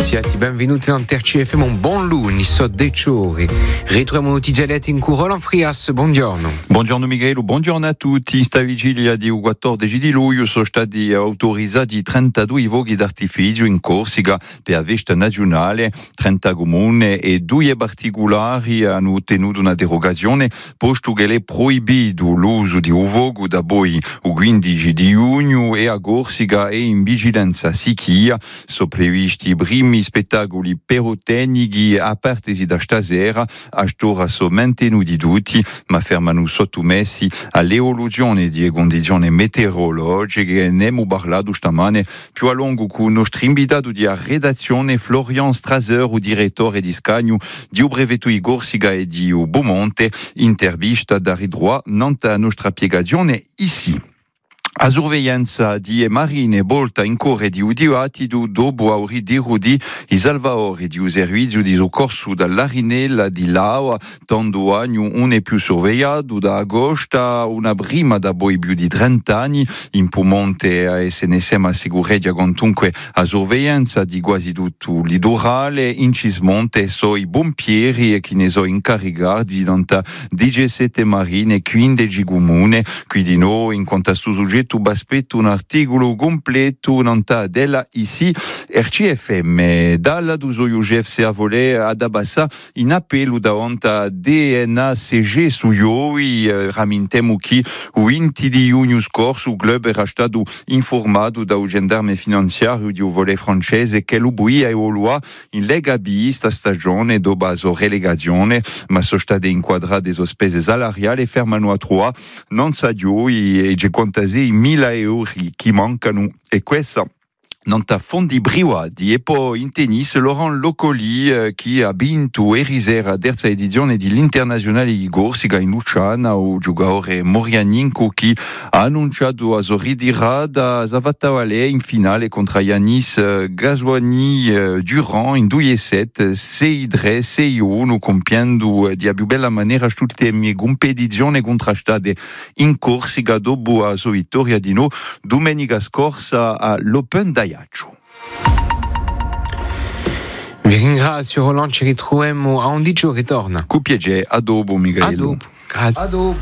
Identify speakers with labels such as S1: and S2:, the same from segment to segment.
S1: Siate benvenuti in TRCFM, un buon lunedì, so decciori. Ritroviamo notizie in Curolan Frias, buongiorno.
S2: Buongiorno Miguel, buongiorno a tutti. In sta vigilia di 14 di luglio sono stati autorizzati 32 fuochi d'artificio in Corsica per la festa nazionale. 30 comuni e 2 particolari hanno ottenuto una derogazione, posto che è proibito l'uso di un fuoco da poi il 15 di giugno e a Corsica è in vigilanza sichia. Sono previsti i primi spettacoli pirotecnici aperti da stasera, a stora sono mantenuti tutti, ma fermano sottomessi all'evoluzione di condizioni meteorologiche. Ne abbiamo parlato stamane più a lungo con il nostro invitato di redazione Florian Strasser, il direttore di Scagno di Breveto di Corsica e di Beaumonte. Intervista da ridroit nella nostra spiegazione ici. A sorveglianza di marine volta in corre di udiati dopo aver dirudi i salvatori di un servizio di soccorso dall'Arinella di Laua, tanto anno non è più sorvegliato da agosto, una prima da poi più di 30 anni, in Beaumonte a SNSM assicurata comunque a sorveglianza di quasi tutto il litorale. In Cismonte sono i pompieri che ne sono incaricati da 17 marine e 15 comuni, quindi noi in contesto soggetto aspetto un articolo completo nanta della ici RCFM. Dalla d'uso UGFC a volere ad abbassa in appello davanti a DNACG su Ioi. Ramintemo che il 20 di giugno scorso il club era stato informato da un gendarme finanziario di un volley francese che lo buia e olua in Lega B sta stagione dopo la relegazione, ma sono state inquadrate le spese salariali e fermano a 3 non sa dio e c'è quantasi 1000 euro che mancano, e questa non ta fondi brivati. E poi in tennis Laurent Locoli che ha vinto ieri sera la terza edizione dell'Internazionale di Corsica in Luciana, il giocatore Morianinko che ha annunciato la sua ritirata da Zavatavale in finale contro Yanis Gazwani Durand in 2-7, 6-3, 6-1, compiendo di più bella maniera tutte le competizioni contrastate in Corsica dopo la sua vittoria di no domenica scorsa all'Open d'Ajaccio.
S1: Vi ringrazio Roland, ci ritroviamo a 11 ore, ritorna.
S2: Con piacere, a dopo Miguel.
S1: A dopo, grazie.
S2: A dopo.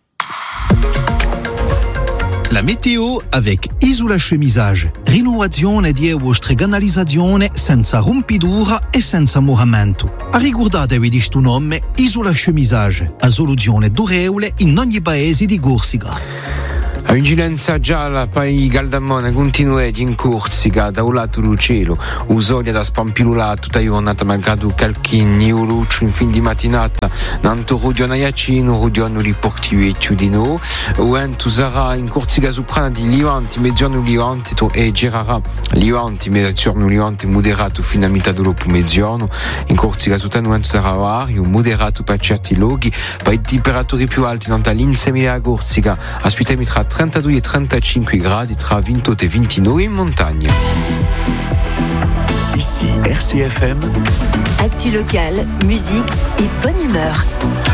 S3: La météo avec Isola Chemisage. Rinnovazione di vostra canalizzazione senza rompidura e senza moramento. Ricordatevi di sto nome Isola Chemisage, a soluzione durevole in ogni paese di Corsica.
S1: La vigilanza gialla poi Galdamone continua in Corsica da un lato del cielo, usolia da spampilula tutta giornata malgrado qualche niuluccio in fin di mattinata nanto Rudion Aiacino, Rudion li porti vecchio di no, Uent usarà in Corsica soprana di Livanti, mezzogiorno Livanti e girerà Livanti, mezzogiorno Livanti moderato fino a metà dello mezzogiorno. In Corsica sottano Uent usarà vario, moderato per certi luoghi, poi temperature più alte nanta l'insieme della Corsica, aspettiamo tra 32 e 35 gradi, tra 28 e 29 in montagna.
S4: Ici RCFM. Actu local, musique et bonne humeur.